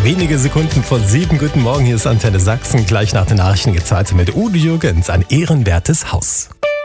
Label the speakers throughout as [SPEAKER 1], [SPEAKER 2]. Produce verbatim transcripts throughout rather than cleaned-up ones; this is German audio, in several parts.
[SPEAKER 1] Wenige Sekunden vor sieben. Guten Morgen, hier ist Antenne Sachsen. Gleich nach den Nachrichten geht's weiter mit Udo Jürgens, ein ehrenwertes Haus.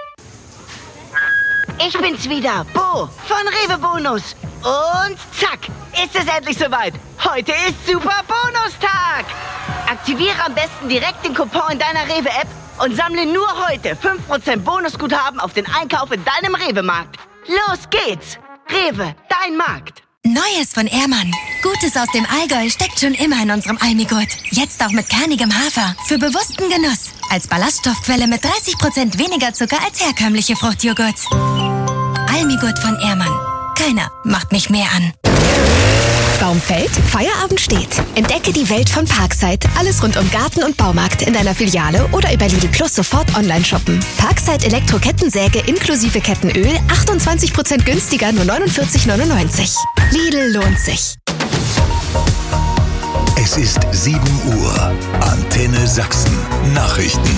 [SPEAKER 2] Ich bin's wieder, Bo von Rewe Bonus. Und zack, ist es endlich soweit. Heute ist Super Bonustag. Aktiviere am besten direkt den Coupon in deiner Rewe-App und sammle nur heute fünf Prozent Bonusguthaben auf den Einkauf in deinem Rewe-Markt. Los geht's. Rewe, dein Markt.
[SPEAKER 3] Neues von Ehrmann. Gutes aus dem Allgäu steckt schon immer in unserem Almigurt. Jetzt auch mit kernigem Hafer. Für bewussten Genuss. Als Ballaststoffquelle mit dreißig Prozent weniger Zucker als herkömmliche Fruchtjoghurts. Almigurt von Ehrmann. Keiner macht mich mehr an.
[SPEAKER 4] Baum fällt, Feierabend steht. Entdecke die Welt von Parkside. Alles rund um Garten und Baumarkt in deiner Filiale oder über Lidl Plus sofort online shoppen. Parkside Elektro-Kettensäge inklusive Kettenöl achtundzwanzig Prozent günstiger, nur neunundvierzig neunundneunzig. Lidl lohnt sich.
[SPEAKER 5] Es ist sieben Uhr. Antenne Sachsen. Nachrichten.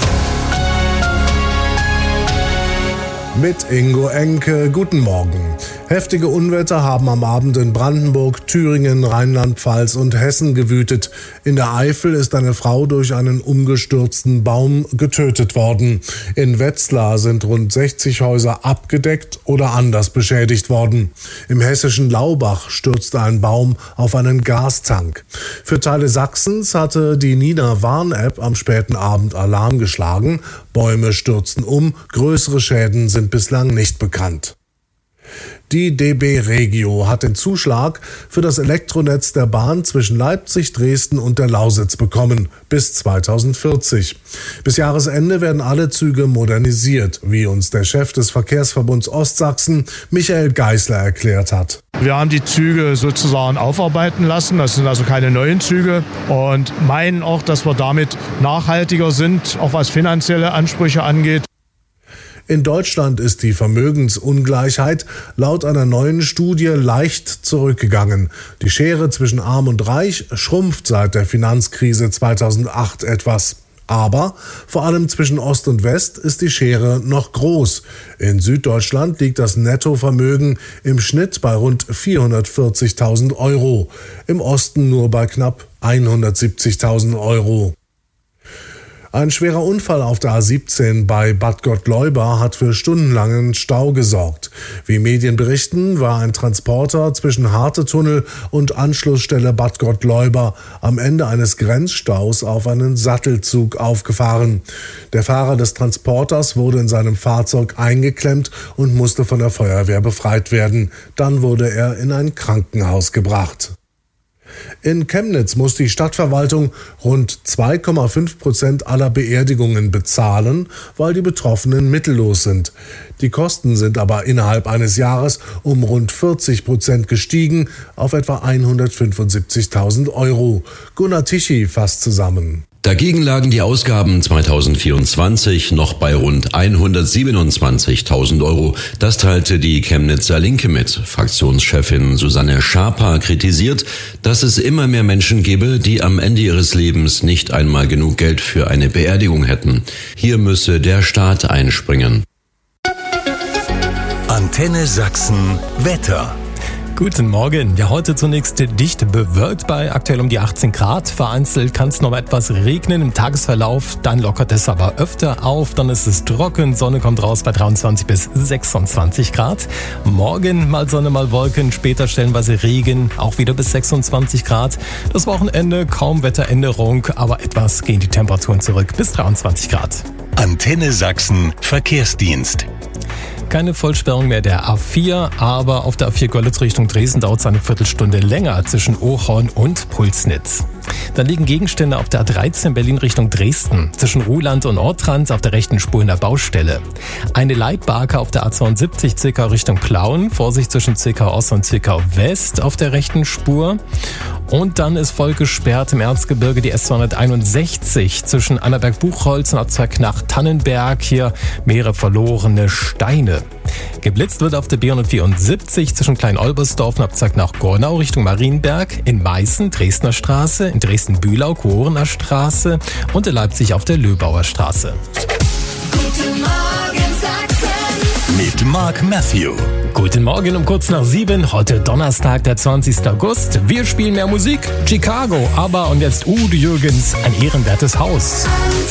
[SPEAKER 6] Mit Ingo Enke, guten Morgen. Heftige Unwetter haben am Abend in Brandenburg, Thüringen, Rheinland-Pfalz und Hessen gewütet. In der Eifel ist eine Frau durch einen umgestürzten Baum getötet worden. In Wetzlar sind rund sechzig Häuser abgedeckt oder anders beschädigt worden. Im hessischen Laubach stürzte ein Baum auf einen Gastank. Für Teile Sachsens hatte die Nina Warn-App am späten Abend Alarm geschlagen. Bäume stürzten um, größere Schäden sind bislang nicht bekannt. Die D B Regio hat den Zuschlag für das Elektronetz der Bahn zwischen Leipzig, Dresden und der Lausitz bekommen, bis zweitausendvierzig. Bis Jahresende werden alle Züge modernisiert, wie uns der Chef des Verkehrsverbunds Ostsachsen, Michael Geisler, erklärt hat.
[SPEAKER 7] Wir haben die Züge sozusagen aufarbeiten lassen, das sind also keine neuen Züge und meinen auch, dass wir damit nachhaltiger sind, auch was finanzielle Ansprüche angeht.
[SPEAKER 6] In Deutschland ist die Vermögensungleichheit laut einer neuen Studie leicht zurückgegangen. Die Schere zwischen Arm und Reich schrumpft seit der Finanzkrise zweitausendacht etwas. Aber vor allem zwischen Ost und West ist die Schere noch groß. In Süddeutschland liegt das Nettovermögen im Schnitt bei rund vierhundertvierzigtausend Euro, im Osten nur bei knapp hundertsiebzigtausend Euro. Ein schwerer Unfall auf der A siebzehn bei Bad Gottleuba hat für stundenlangen Stau gesorgt. Wie Medien berichten, war ein Transporter zwischen Hartetunnel und Anschlussstelle Bad Gottleuba am Ende eines Grenzstaus auf einen Sattelzug aufgefahren. Der Fahrer des Transporters wurde in seinem Fahrzeug eingeklemmt und musste von der Feuerwehr befreit werden. Dann wurde er in ein Krankenhaus gebracht. In Chemnitz muss die Stadtverwaltung rund zwei Komma fünf Prozent aller Beerdigungen bezahlen, weil die Betroffenen mittellos sind. Die Kosten sind aber innerhalb eines Jahres um rund vierzig Prozent gestiegen auf etwa hundertfünfundsiebzigtausend Euro. Gunnar Tichy fasst zusammen.
[SPEAKER 8] Dagegen lagen die Ausgaben zweitausendvierundzwanzig noch bei rund hundertsiebenundzwanzigtausend Euro. Das teilte die Chemnitzer Linke mit. Fraktionschefin Susanne Schaper kritisiert, dass es immer mehr Menschen gebe, die am Ende ihres Lebens nicht einmal genug Geld für eine Beerdigung hätten. Hier müsse der Staat einspringen.
[SPEAKER 5] Antenne Sachsen Wetter.
[SPEAKER 1] Guten Morgen. Ja, heute zunächst dicht bewölkt bei aktuell um die achtzehn Grad. Vereinzelt kann es noch etwas regnen im Tagesverlauf. Dann lockert es aber öfter auf. Dann ist es trocken. Sonne kommt raus bei dreiundzwanzig bis sechsundzwanzig Grad. Morgen mal Sonne, mal Wolken. Später stellenweise Regen. Auch wieder bis sechsundzwanzig Grad. Das Wochenende kaum Wetteränderung. Aber etwas gehen die Temperaturen zurück bis dreiundzwanzig Grad.
[SPEAKER 5] Antenne Sachsen Verkehrsdienst.
[SPEAKER 1] Keine Vollsperrung mehr der A vier, aber auf der A vier Görlitz Richtung Dresden dauert es eine Viertelstunde länger zwischen Ochorn und Pulsnitz. Dann liegen Gegenstände auf der A dreizehn Berlin Richtung Dresden, zwischen Ruhland und Ortrans auf der rechten Spur in der Baustelle. Eine Leitbarke auf der A zweiundsiebzig Zwickau Richtung Plauen, Vorsicht zwischen Zwickau Ost und Zwickau West auf der rechten Spur. Und dann ist voll gesperrt im Erzgebirge die S zweihunderteinundsechzig zwischen Annaberg-Buchholz und Abzweig nach Tannenberg. Hier mehrere verlorene Steine. Geblitzt wird auf der B hundertvierundsiebzig zwischen Klein-Olbersdorf und Abzweig nach Gornau Richtung Marienberg, in Meißen Dresdner Straße, in Dresden-Bühlau Korener Straße und in Leipzig auf der Löbauer Straße.
[SPEAKER 3] Guten Morgen Sachsen.
[SPEAKER 5] mit Mark Matthew.
[SPEAKER 1] Guten Morgen um kurz nach sieben, heute Donnerstag, der zwanzigsten August. Wir spielen mehr Musik, Chicago, aber und jetzt Udo Jürgens, ein ehrenwertes Haus.